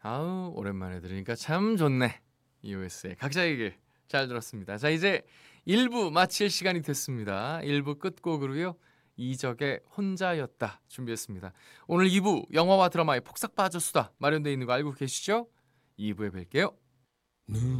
아우 오랜만에 들으니까 참 좋네. EOS의 각자의 길 잘 들었습니다. 자 이제 1부 마칠 시간이 됐습니다. 1부 끝곡으로요. 이적의 혼자였다 준비했습니다. 오늘 2부 영화와 드라마의 폭삭 빠져수다 마련되어 있는 거 알고 계시죠? 2부에 뵐게요.